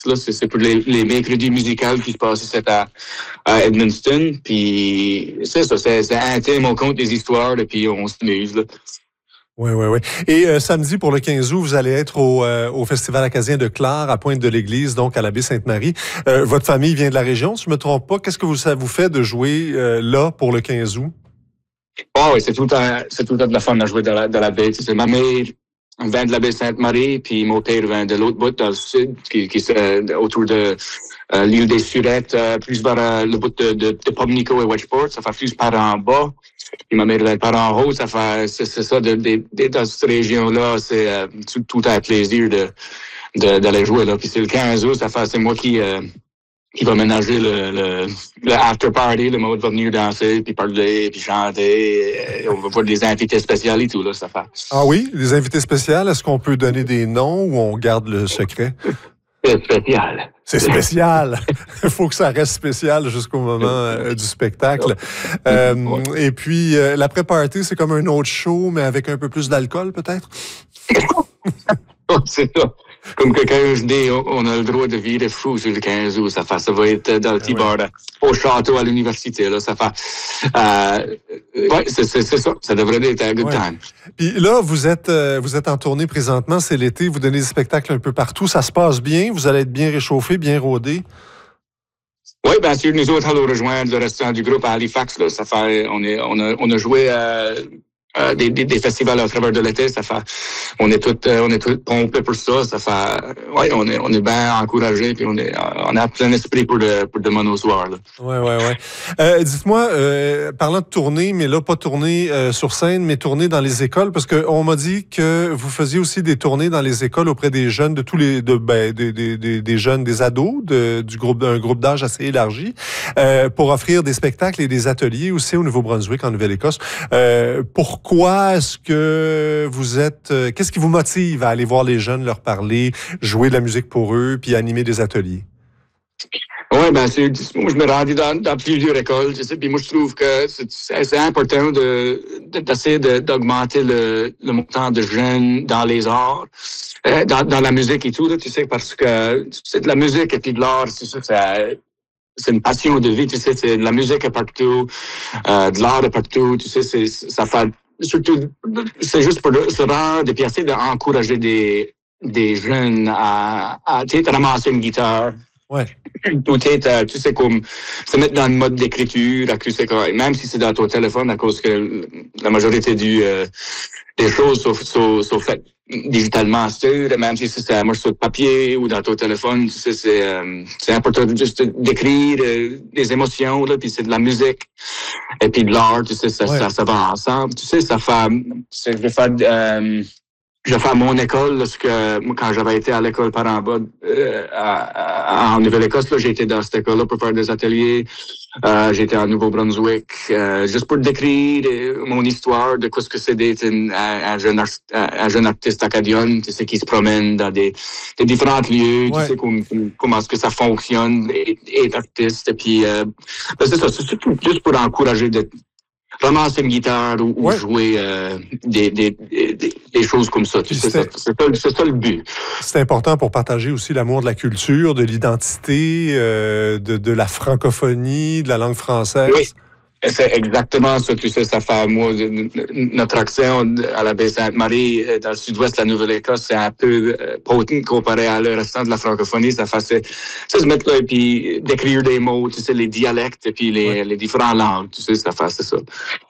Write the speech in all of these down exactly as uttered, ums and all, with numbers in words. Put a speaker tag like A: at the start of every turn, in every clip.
A: Là, c'est, c'est pour les, les mercredis musicaux qui se passent ici à, à Edmundston. Puis c'est ça, c'est, c'est intime, on compte des histoires, et puis on s'amuse, là.
B: Oui, oui, oui. Et euh, samedi, pour le quinze août, vous allez être au, euh, au Festival acadien de Clare, à Pointe-de-l'Église, donc à la baie Sainte-Marie. Euh, votre famille vient de la région, si je ne me trompe pas. Qu'est-ce que vous, ça vous fait de jouer euh, là pour le quinze août?
A: Oh, oui, c'est tout le temps, c'est tout le temps de la fun à jouer dans la, dans la baie. Tu sais, ma mère vient de la baie Sainte-Marie, puis mon père vient de l'autre bout, dans le sud, qui, qui est autour de euh, l'île des Surettes, euh, plus vers euh, le bout de, de, de Pomnico et Wedgeport. Ça fait plus par en bas. Puis ma mère vient par en haut. Ça fait, c'est, c'est ça, de, de, de, dans cette région-là, c'est euh, tout, tout un plaisir de, de, d'aller jouer là. Puis c'est le quinze août, ça fait, c'est moi qui... Euh, qui va ménager le, le, le after party, le mode va venir danser, puis parler, puis chanter. Et on va voir des invités spéciaux et tout, là, ça fait.
B: Ah oui, des invités spéciaux, est-ce qu'on peut donner des noms ou on garde le secret?
A: C'est spécial.
B: C'est spécial. Il faut que ça reste spécial jusqu'au moment euh, du spectacle. Euh, et puis, euh, l'après-party, c'est comme un autre show, mais avec un peu plus d'alcool, peut-être?
A: C'est ça. Comme que quinze D, on a le droit de virer fou sur le quinze août. Ça fait, ça va être dans le petit bar au château à l'université. Là, ça fait, euh, ouais, c'est, c'est, c'est ça. Ça devrait être un good
B: ouais.
A: time.
B: Puis là, vous êtes, euh, vous êtes en tournée présentement. C'est l'été. Vous donnez des spectacles un peu partout. Ça se passe bien. Vous allez être bien réchauffé, bien rodé.
A: Oui, bien sûr. Nous autres, allons rejoindre le restant du groupe à Halifax. Là. Ça fait, on est, on a, on a joué. Euh, Euh, des, des, des festivals à travers de l'été, ça fait, on est tout, euh, on est tout pompé pour ça, ça fait, euh, ouais, on est, on est bien encouragé, puis on est, on a plein esprit pour le, pour demain au soir, là.
B: Ouais, ouais, ouais. Euh, dites-moi, euh, parlant de tournée, mais là, pas tournée euh, sur scène, mais tournée dans les écoles, parce que on m'a dit que vous faisiez aussi des tournées dans les écoles auprès des jeunes, de tous les, de, ben, des, des, des, des jeunes, des ados, de, du groupe, d'un groupe d'âge assez élargi, euh, pour offrir des spectacles et des ateliers aussi au Nouveau-Brunswick, en Nouvelle-Écosse. Euh, pour Pourquoi est-ce que vous êtes... Euh, qu'est-ce qui vous motive à aller voir les jeunes, leur parler, jouer de la musique pour eux, puis animer des ateliers?
A: Oui, ben c'est, moi, je me rendais dans, dans plusieurs écoles, tu sais, puis moi, je trouve que c'est, c'est important de, de, d'essayer de, d'augmenter le, le montant de jeunes dans les arts, euh, dans, dans la musique et tout, là, tu sais, parce que c'est de la musique et puis de l'art, c'est ça, c'est... C'est une passion de vie, tu sais, c'est de la musique est partout, euh, de l'art est partout, tu sais, c'est, ça fait, surtout, c'est juste pour se rendre et puis essayer d'encourager des, des jeunes à, à, tu sais, ramasser une guitare.
B: Ouais.
A: Ou peut-être, tu sais, comme, se mettre dans le mode d'écriture, à, tu sais, même si c'est dans ton téléphone, à cause que la majorité du, euh, des choses sont, sont, sont faites digitalement, même si c'est un morceau de papier ou dans ton téléphone, tu sais, c'est, euh, c'est important de juste d'écrire euh, des émotions, là, puis c'est de la musique, et puis de l'art, tu sais, ça, ouais. ça, ça va ensemble, tu sais, ça fait, c'est, je vais faire, euh, je vais faire mon école, parce que moi, quand j'avais été à l'école par en bas, euh, à, à, en Nouvelle-Écosse, là, j'ai été dans cette école-là pour faire des ateliers. Euh, j'étais en Nouveau-Brunswick, euh, juste pour décrire euh, mon histoire de quoi ce que c'est d'être un, un, jeune, art, un jeune artiste acadien, tu sais, qui se promène dans des, des différents lieux, ouais. Tu sais, comment, comment est-ce que ça fonctionne, être artiste, et puis, euh, ben c'est ça, c'est surtout juste pour encourager de ramasser une guitare ou, ouais. ou jouer euh, des, des, des, des choses comme ça. C'est ça, c'est, ça, c'est ça le but.
B: C'est important pour partager aussi l'amour de la culture, de l'identité, euh, de, de la francophonie, de la langue française.
A: Oui. C'est exactement ça, tu sais, ça fait, moi, notre accent à la baie Sainte-Marie, dans le sud-ouest de la Nouvelle-Écosse, c'est un peu euh, potent comparé à le restant de la francophonie. Ça fait, c'est, c'est se mettre là et puis d'écrire des mots, tu sais, les dialectes et puis les, ouais. les différentes langues, tu sais, ça fait, c'est ça.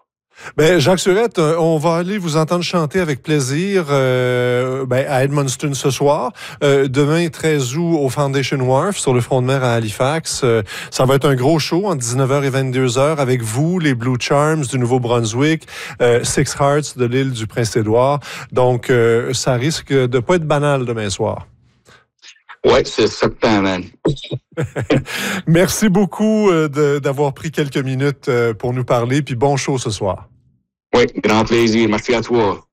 B: Ben, Jacques Surette, on va aller vous entendre chanter avec plaisir euh, ben, à Edmundston ce soir. Euh, demain, treize août, au Foundation Wharf, sur le front de mer à Halifax. Euh, ça va être un gros show entre dix-neuf heures et vingt-deux heures avec vous, les Blue Charms du Nouveau-Brunswick, euh, Six Hearts de l'île du Prince-Édouard. Donc, euh, ça risque de pas être banal demain soir.
A: Oui, c'est certain, man.
B: Merci beaucoup euh, de, d'avoir pris quelques minutes euh, pour nous parler, puis bon show ce soir.
A: Oui, grand plaisir. Merci à toi.